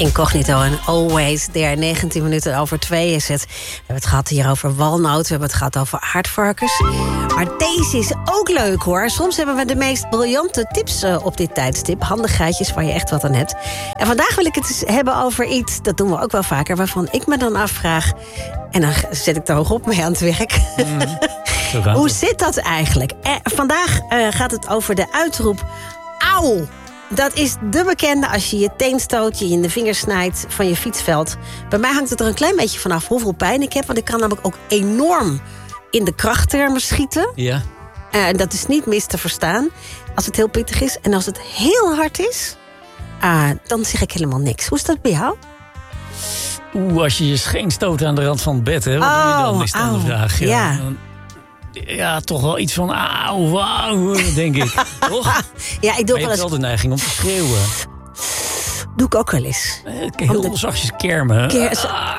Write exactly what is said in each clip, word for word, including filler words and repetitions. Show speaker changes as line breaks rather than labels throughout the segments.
Incognito en Always There. negentien minuten over twee is het. We hebben het gehad hier over walnoot. We hebben het gehad over aardvarkens. Maar deze is ook leuk, hoor. Soms hebben we de meest briljante tips uh, op dit tijdstip. Handigheidjes waar je echt wat aan hebt. En vandaag wil ik het eens hebben over iets, dat doen we ook wel vaker, waarvan ik me dan afvraag. En dan zet ik er hoog op mee aan het werk. Mm, Hoe zit dat eigenlijk? Eh, vandaag uh, gaat het over de uitroep auw. Dat is de bekende als je je teen stoot, je in de vingers snijdt van je fietsveld. Bij mij hangt het er een klein beetje vanaf hoeveel pijn ik heb. Want ik kan namelijk ook enorm in de krachttermen schieten.
Ja.
En uh, dat is niet mis te verstaan als het heel pittig is. En als het heel hard is, uh, dan zeg ik helemaal niks. Hoe is dat bij jou?
Oeh, als je je scheen stoot aan de rand van het bed, hè? Wat
oh,
doe je dan, is dan de vraag. Ja.
ja.
Dan, ja, toch wel iets van auw, wauw, denk ik. Toch?
Ja, ik doe
maar je
wel
hebt wel de neiging om te schreeuwen.
Doe ik ook wel eens.
Eh, heel de... zachtjes kermen.
Keer... Ah.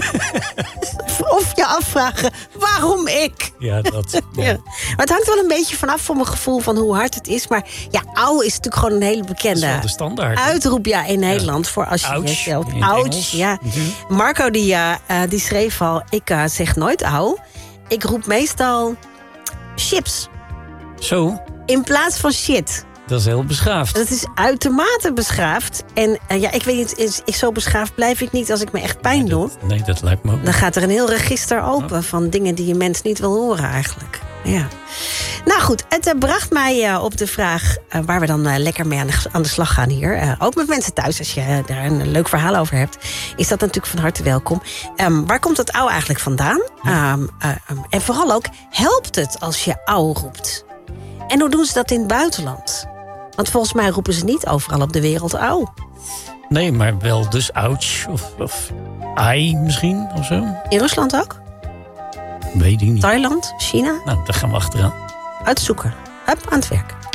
Of je afvragen, waarom ik?
Ja, dat... Ja.
Ja. Maar het hangt wel een beetje vanaf van mijn gevoel van hoe hard het is. Maar ja, auw is natuurlijk gewoon een hele bekende...
Dat is wel de standaard.
Uitroep ja, in Nederland ja. voor als je
Ouch,
jezelf... Ouch, ja. Mm-hmm. Marco die, uh, die schreef al, ik uh, zeg nooit auw. Ik roep meestal chips.
Zo?
In plaats van shit.
Dat is heel beschaafd.
Dat is uitermate beschaafd. En uh, ja, ik weet niet, is, is zo beschaafd blijf ik niet als ik me echt pijn
nee, dat,
doe.
Nee, dat lijkt me ook.
Dan gaat er een heel register open
ja.
van dingen die je mens niet wil horen eigenlijk. Ja. Nou goed, het uh, bracht mij uh, op de vraag uh, waar we dan uh, lekker mee aan de, aan de slag gaan hier. Uh, ook met mensen thuis, als je uh, daar een leuk verhaal over hebt, is dat natuurlijk van harte welkom. Um, waar komt dat auw eigenlijk vandaan? Ja. Um, uh, um, en vooral ook, helpt het als je auw roept? En hoe doen ze dat in het buitenland? Want volgens mij roepen ze niet overal op de wereld auw.
Nee, maar wel dus ouch of, of ai misschien of zo.
In Rusland ook?
Weet ik niet.
Thailand, China?
Nou, daar gaan we achteraan.
Uitzoeken. Hup, aan het werk.